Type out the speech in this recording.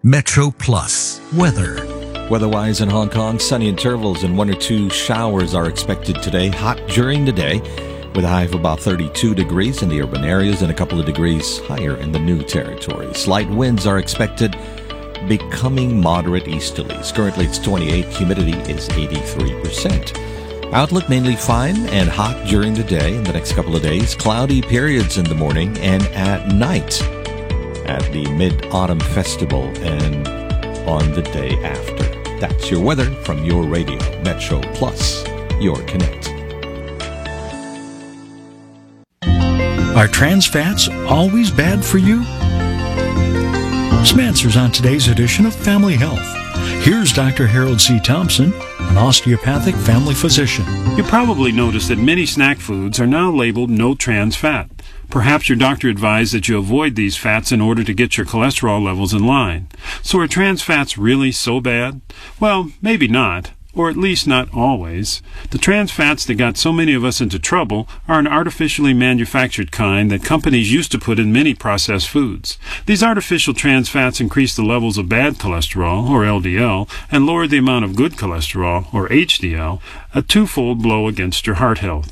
Metro Plus weather. Weather-wise in Hong Kong, sunny intervals and 1 or 2 showers are expected today. Hot during the day with a high of about 32 degrees in the urban areas and a couple of degrees higher in the new territory. Slight winds are expected, becoming moderate easterlies. Currently it's 28, humidity is 83%. Outlook mainly fine and hot during the day in the next couple of days. Cloudy periods in the morning and at night at the Mid-Autumn Festival and on the day after. That's your weather from your radio, Metro Plus, your Connect. Are trans fats always bad for you? Some answers on today's edition of Family Health. Here's Dr. Harold C. Thompson, an osteopathic family physician. You probably noticed that many snack foods are now labeled no trans fat. Perhaps your doctor advised that you avoid these fats in order to get your cholesterol levels in line. So are trans fats really so bad? Well, maybe not, or at least not always. The trans fats that got so many of us into trouble are an artificially manufactured kind that companies used to put in many processed foods. These artificial trans fats increase the levels of bad cholesterol, or LDL, and lower the amount of good cholesterol, or HDL, a twofold blow against your heart health.